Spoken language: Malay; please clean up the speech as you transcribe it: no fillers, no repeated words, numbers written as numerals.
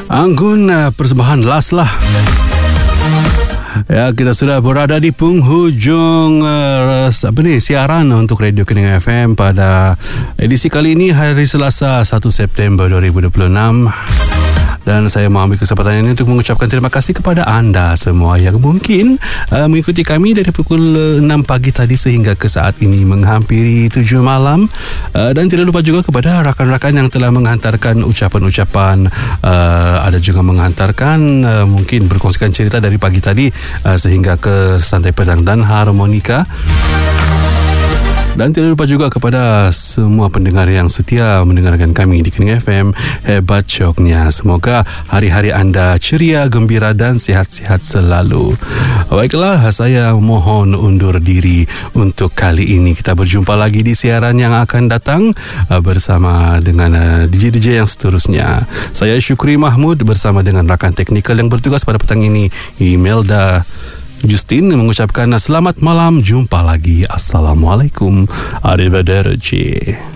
Anggun persembahan last lah. Ya, kita sudah berada di penghujung siaran untuk Radio Kening FM pada edisi kali ini, hari Selasa 1 September 2026. Dan saya mau ambil kesempatan ini untuk mengucapkan terima kasih kepada anda semua yang mungkin mengikuti kami dari pukul 6 pagi tadi sehingga ke saat ini menghampiri 7 malam. Dan tidak lupa juga kepada rakan-rakan yang telah menghantarkan ucapan-ucapan, ada juga menghantarkan mungkin berkongsikan cerita dari pagi tadi sehingga ke santai petang dan harmonika. Dan tidak lupa juga kepada semua pendengar yang setia mendengarkan kami di Kening FM. Hebat syoknya. Semoga hari-hari anda ceria, gembira dan sihat-sihat selalu. Baiklah, saya mohon undur diri untuk kali ini. Kita berjumpa lagi di siaran yang akan datang bersama dengan DJ-DJ yang seterusnya. Saya Syukri Mahmud bersama dengan rakan teknikal yang bertugas pada petang ini, Imelda Justin, mengucapkan selamat malam, jumpa lagi. Assalamualaikum. Arrivederci.